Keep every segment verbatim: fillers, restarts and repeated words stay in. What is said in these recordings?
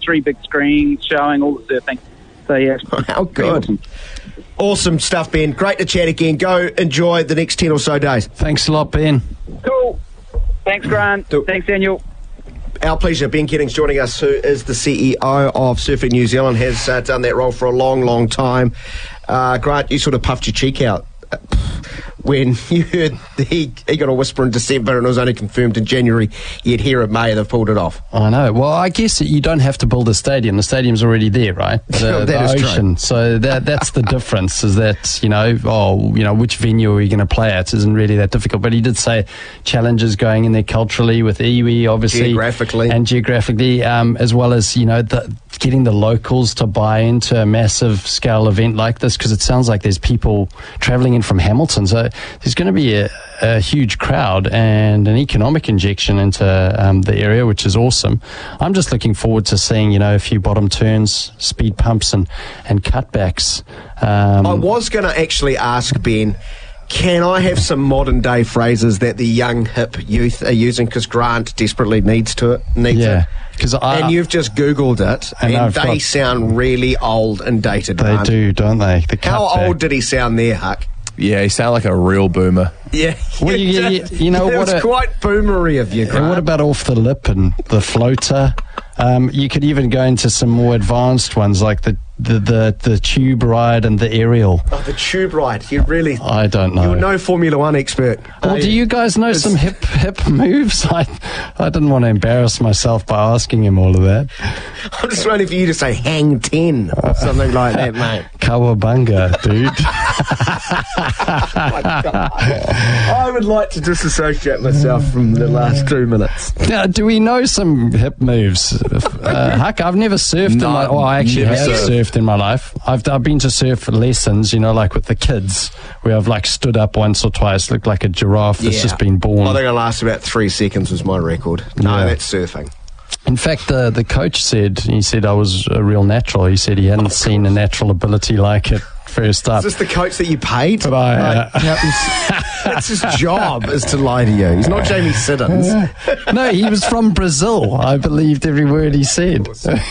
three big screens showing all the surfing. So, yeah. How good. Awesome. awesome stuff, Ben. Great to chat again. Go enjoy the next ten or so days. Thanks a lot, Ben. Cool. Thanks, Grant. Do- Thanks, Daniel. Our pleasure. Ben Kettings joining us, who is the C E O of Surfing New Zealand, has uh, done that role for a long, long time. Uh, Grant, you sort of puffed your cheek out when you heard he, he got a whisper in December and it was only confirmed in January. You'd hear it May, they've pulled it off. I know. Well, I guess you don't have to build a stadium. The stadium's already there, right? The, that the is ocean. True. So that that's the difference, is that, you know, oh, you know, which venue are you going to play at isn't really that difficult. But he did say challenges going in there culturally with iwi, obviously. Geographically. And geographically, um, as well as, you know, the, getting the locals to buy into a massive scale event like this, because it sounds like there's people travelling in from Hamilton. So there's going to be a, a huge crowd and an economic injection into um, the area, which is awesome. I'm just looking forward to seeing, you know, a few bottom turns, speed pumps and, and cutbacks. Um, I was going to actually ask Ben, can I have some modern day phrases that the young hip youth are using, because Grant desperately needs to it, needs yeah, it. Because I and you've just Googled it, and, and they got, sound really old and dated. They Grant. do, don't they? The How cutback. old did he sound there, Huck? Yeah, he sounded like a real boomer. Yeah, well, you, you, you know it what? was a, quite boomery of you, Grant. And what about off the lip and the floater? Um, you could even go into some more advanced ones like the, the, the, the tube ride and the aerial. Oh, the tube ride. You really... I don't know. You're no Formula One expert. Well, uh, do you guys know some hip hip moves? I, I didn't want to embarrass myself by asking him all of that. I'm just waiting for you to say hang ten or something like that, mate. Cowabunga, dude. Oh my God. I would like to disassociate myself from the last two minutes. Now, do we know some hip moves? Uh, Huck, I've never surfed No, in my... Oh, I actually have never. surfed in my life. I've, I've been to surf lessons, you know, like with the kids, where I've like stood up once or twice, looked like a giraffe that's Yeah. just been born. I think I last about three seconds was my record. No, Yeah. that's surfing. In fact, the the coach said, he said I was a real natural. He said he hadn't oh, seen a natural ability like it first up. Is this the coach that you paid? But I, uh, like, that's his job, is to lie to you. He's not Jamie Siddons. No, he was from Brazil. I believed every word he said.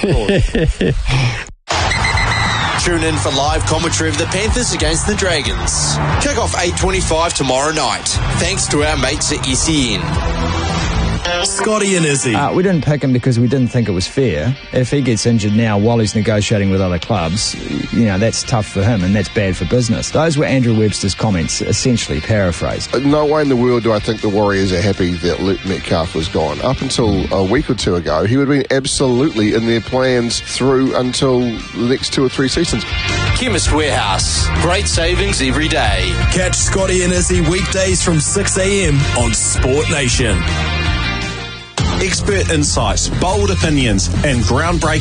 Tune in for live commentary of the Panthers against the Dragons. Kick off eight twenty-five tomorrow night. Thanks to our mates at S E N. Scotty and Izzy. Uh, we didn't pick him because we didn't think it was fair. If he gets injured now while he's negotiating with other clubs, you know, that's tough for him and that's bad for business. Those were Andrew Webster's comments, essentially paraphrased. No way in the world do I think the Warriors are happy that Luke Metcalf was gone. Up until a week or two ago, he would have been absolutely in their plans through until the next two or three seasons. Chemist Warehouse. Great savings every day. Catch Scotty and Izzy weekdays from six a.m. on Sport Nation. Expert insights, bold opinions, and groundbreaking